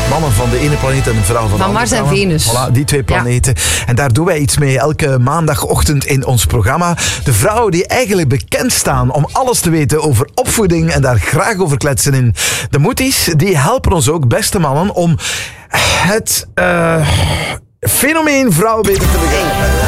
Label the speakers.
Speaker 1: Mannen van de ene planeet en een vrouw van de andere.
Speaker 2: Mars en Venus.
Speaker 1: Voilà, die twee planeten. Ja. En daar doen wij iets mee elke maandagochtend in ons programma. De vrouwen die eigenlijk bekend staan om alles te weten over opvoeding en daar graag over kletsen in de Moeties, die helpen ons ook, beste mannen, om het fenomeen vrouw beter te begrijpen.